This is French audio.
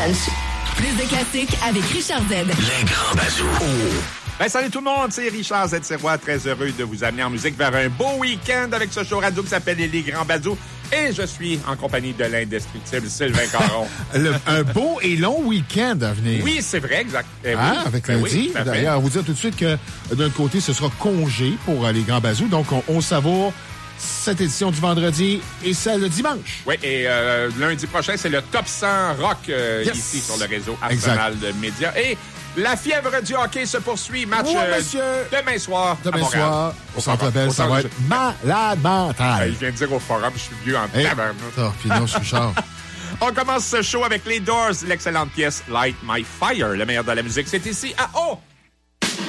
Punch. Plus de classiques avec Richard Z. Les grands bazous. Ben, salut tout le monde, c'est Richard Z. Sirois, très heureux de vous amener en musique vers un beau week-end avec ce show radio qui s'appelle Les Grands Bazous. Et je suis en compagnie de l'indestructible Sylvain Caron. Un beau et long week-end à venir. Oui, c'est vrai, exact. Oui, avec lundi. Oui, d'ailleurs, vous dire tout de suite que d'un côté, ce sera congé pour les Grands Bazous. Donc, on savoure cette édition du vendredi et celle le dimanche. Oui, et lundi prochain, c'est le Top 100 Rock ici sur le réseau Arsenal de Médias. Et la fièvre du hockey se poursuit. Match demain soir à Montréal. Au Centre Bell, ça va être malade mental. Je viens de dire au forum, je suis vieux en tabarnak. Puis non, Richard. On commence ce show avec les Doors, l'excellente pièce Light My Fire. Le meilleur de la musique, c'est ici à